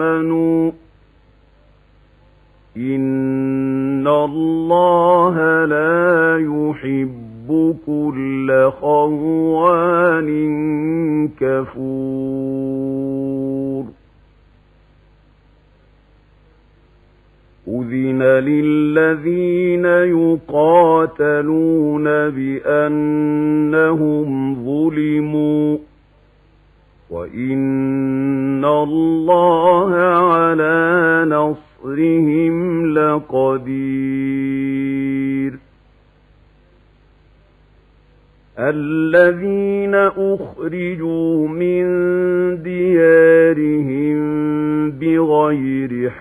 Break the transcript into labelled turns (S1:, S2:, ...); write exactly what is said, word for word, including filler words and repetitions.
S1: آمنوا إن الله لا يحب كل خوان كفور أذن للذين يقاتلون بأنهم ظلموا وإن الله على نصرهم لقدير الذين أخرجوا من ديارهم بغير حق